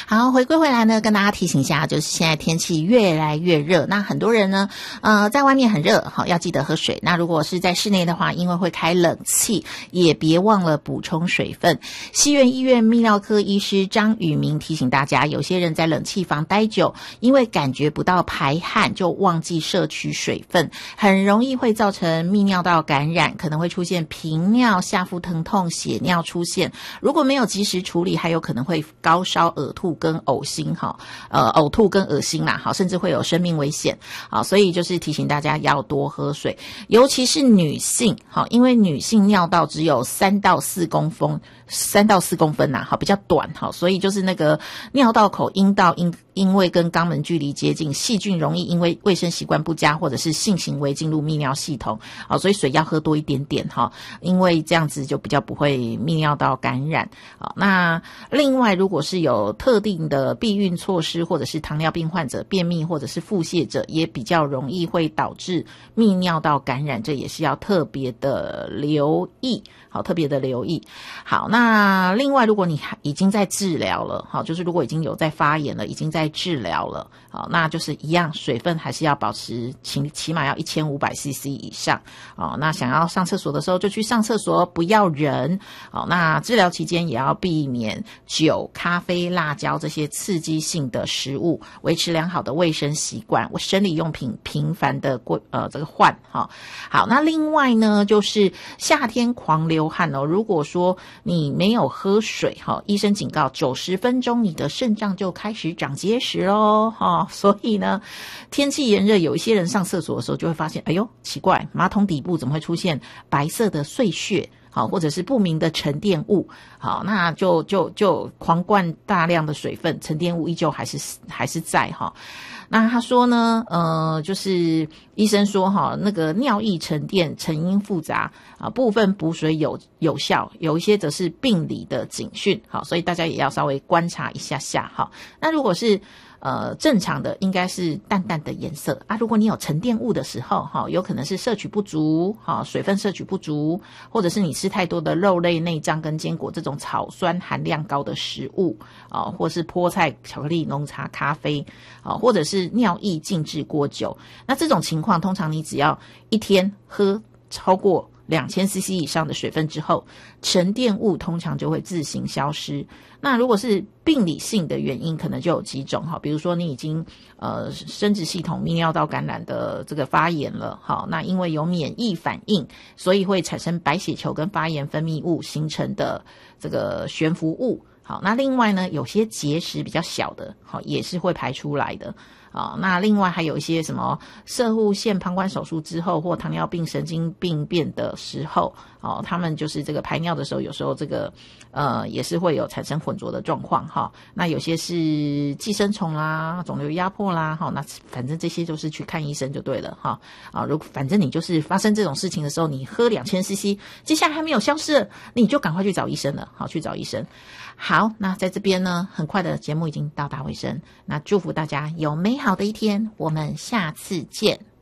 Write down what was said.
好，回归回来呢，跟大家提醒一下，就是现在天气越来越热，那很多人呢，在外面很热，好，要记得喝水。那如果是在室内的话，因为会开冷气，也别忘了补充水分。西苑医院泌尿科医师张宇明提醒大家，有些人在冷气房待久，因为感觉不到排汗，就忘记摄取水分，很容易会造成泌尿道感染，可能会出现频尿、下腹疼痛、血尿出现。如果没有及时处理，还有可能会高烧、呕吐跟呕心呕吐跟恶心啦，好，甚至会有生命危险。好，所以就是提醒大家要多喝水，尤其是女性，好，因为女性尿道只有3到4公分呐，好，比较短，好，所以就是那个尿道口、阴道因为跟肛门距离接近，细菌容易因为卫生习惯不佳或者是性行为进入泌尿系统，好，所以水要喝多一点点哈，因为这样子就比较不会泌尿道感染。好，那另外如果是有特定的避孕措施，或者是糖尿病患者、便秘或者是腹泻者，也比较容易会导致泌尿道感染，这也是要特别的留意。好，特别的留意。好，那另外如果你已经在治疗了，好，就是如果已经有在发炎了，已经在治疗了，好，那就是一样，水分还是要保持起码要1500cc 以上。好，那想要上厕所的时候就去上厕所，不要忍。好，那治疗期间也要避免酒、咖啡、辣椒这些刺激性的食物，维持良好的卫生习惯，生理用品频繁的这个换。好，那另外呢，就是夏天狂流汗哦，如果说你没有喝水，医生警告90分钟你的肾脏就开始长结石咯。所以呢，天气炎热，有一些人上厕所的时候就会发现，哎呦，奇怪，马桶底部怎么会出现白色的碎屑，好，或者是不明的沉淀物，好，那就狂灌大量的水分，沉淀物依旧还是在哈。那他说呢，就是医生说那个尿液沉淀成因复杂啊，部分补水有效，有一些则是病理的警讯，好，所以大家也要稍微观察一下下哈。那如果是正常的应该是淡淡的颜色啊，如果你有沉淀物的时候有可能是摄取不足，水分摄取不足，或者是你吃太多的肉类、内脏跟坚果这种草酸含量高的食物，或是菠菜、巧克力、浓茶、咖啡，或者是尿液静置过久。那这种情况通常你只要一天喝超过2000cc 以上的水分之后，沉淀物通常就会自行消失。那如果是病理性的原因，可能就有几种，比如说你已经生殖系统泌尿道感染的这个发炎了，好，那因为有免疫反应，所以会产生白血球跟发炎分泌物形成的这个悬浮物。好，那另外呢，有些结石比较小的，好，也是会排出来的。那另外还有一些什么攝護腺膀胱手术之后，或糖尿病神经病变的时候，他们就是这个排尿的时候，有时候这个也是会有产生混浊的状况哈。那有些是寄生虫啦、肿瘤压迫啦，那反正这些就是去看医生就对了哈。反正你就是发生这种事情的时候，你喝2000cc，接下来还没有消失，你就赶快去找医生了，好，去找医生。好，那在这边呢，很快的节目已经到达尾声，那祝福大家有美好的一天，我们下次见。